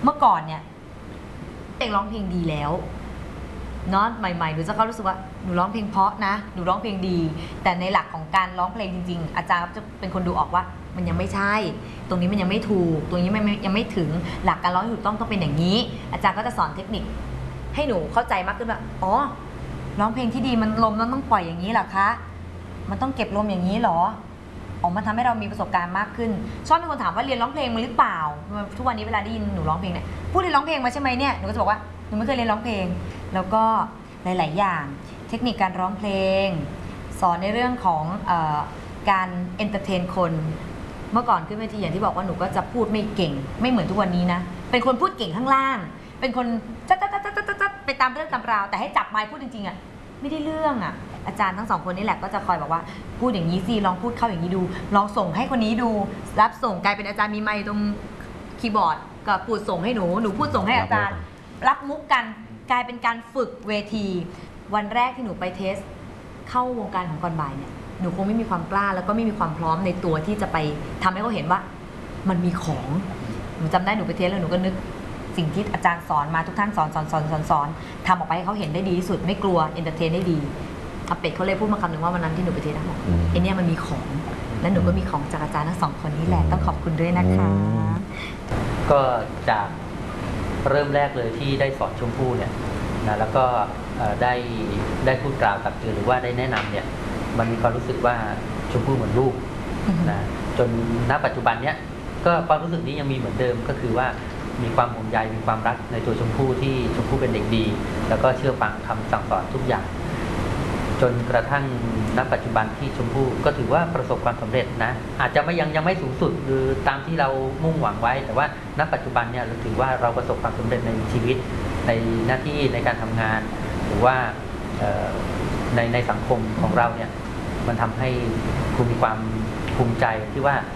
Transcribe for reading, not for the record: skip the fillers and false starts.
เมื่อก่อนเนี่ยเองร้องเพลงดีแล้วเนาะใหม่ๆหนูจะเข้ารู้สึกว่าหนูร้องเพลงเพราะนะหนูร้องเพลงดีแต่ในหลักของการร้องเพลงจริงๆอาจารย์จะเป็นคนดูออกว่ามันยังไม่ใช่ตรงนี้มันยังไม่ถูกตรงนี้ยังไม่ถึงหลักการร้องถูกต้องเป็นอย่างนี้อาจารย์ก็จะสอนเทคนิคให้หนูเข้าใจมากขึ้นว่าอ๋อร้องเพลงที่ดีมันลมต้องปล่อยอย่างนี้เหรอคะมันต้องเก็บลมอย่างนี้เหรอมันทำให้เรามีประสบการณ์มากขึ้นชอบมีคนถามว่าเรียนร้องเพลงมาหรือเปล่าทุกวันนี้เวลาได้ยินหนูร้องเพลงเนี่ยพูดเรียนร้องเพลงมาใช่ไหมเนี่ยหนูก็จะบอกว่าหนูไม่เคยเรียนร้องเพลงแล้วก็หลายๆอย่างเทคนิคการร้องเพลงสอนในเรื่องของการเอนเตอร์เทนคนเมื่อก่อนขึ้นเวทีอย่างที่บอกว่าหนูก็จะพูดไม่เก่งไม่เหมือนทุกวันนี้นะเป็นคนพูดเก่งข้างล่างเป็นคนจัดไปตามเรื่องตามราวแต่ให้จับไมค์พูดจริงๆอ่ะไม่ได้เรื่องอ่ะอาจารย์ทั้งสองคนนี่แหละก็จะคอยบอกว่าพูดอย่างนี้สิลองพูดเข้าอย่างนี้ดูลองส่งให้คนนี้ดูรับส่งกลายเป็นอาจารย์มีไมค์ตรงคีย์บอร์ดกับพูดส่งให้หนูพูดส่งให้อาจารย์รับมุกกันกลายเป็นการฝึกเวทีวันแรกที่หนูไปเทสเข้าวงการของก่อนบ่ายเนี่ยหนูคงไม่มีความกล้าแล้วก็ไม่มีความพร้อมในตัวที่จะไปทำให้เขาเห็นว่ามันมีของหนูจำได้หนูไปเทสแล้วหนูก็นึกสิ่งที่อาจารย์สอนมาทุกท่านสอนทำออกไปให้เขาเห็นได้ดีที่สุดไม่กลัวเอนเตอร์เทนได้ดีอาเป็ดเขาเลยพูดมาคำหนึ่งว่าวันนั้นที่หนูไปเทสนะบอกไอเนี่ยมันมีของและหนูก็มีของจากอาจารย์ทั้งสองคนนี้แหละต้องขอบคุณด้วยนะคะก็จากเริ่มแรกเลยที่ได้สอนชมพู่เนี่ยนะแล้วก็ได้พูดกล่าวตักเตือนหรือว่าได้แนะนำเนี่ยมันมีความรู้สึกว่าชมพู่เหมือนลูกนะจนณปัจจุบันเนี้ยก็ความรู้สึกนี้ยังมีเหมือนเดิมก็คือว่ามีความห่วงใยมีความรักในตัวชมพู่ที่ชมพู่เป็นเด็กดีแล้วก็เชื่อฟังคำสั่งสอนทุกอย่างจนกระทั่งณปัจจุบันที่ชมพู่ก็ถือว่าประสบความสำเร็จนะอาจจะยังไม่สูงสุดหรือตามที่เรามุ่งหวังไว้แต่ว่าณปัจจุบันเนี่ยเราถือว่าเราประสบความสำเร็จในชีวิตในหน้าที่ในการทำงานหรือว่าในสังคมของเราเนี่ยมันทำให้คุณมีความภูมิใจที่ว่า